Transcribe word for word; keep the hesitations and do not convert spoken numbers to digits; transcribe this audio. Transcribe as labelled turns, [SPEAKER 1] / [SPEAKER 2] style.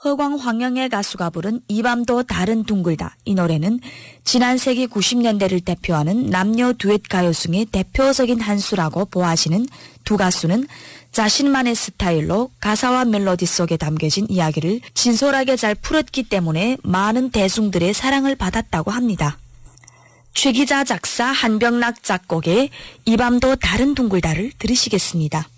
[SPEAKER 1] 허광 황영애 가수가 부른 이 밤도 달은 둥글다. 이 노래는 지난 세기 구십 년대를 대표하는 남녀 듀엣 가요승의 대표적인 한 수라고 보아하시는 두 가수는 자신만의 스타일로 가사와 멜로디 속에 담겨진 이야기를 진솔하게 잘 풀었기 때문에 많은 대중들의 사랑을 받았다고 합니다. 최 기자 작사 한병락 작곡의 이 밤도 달은 둥글다를 들으시겠습니다.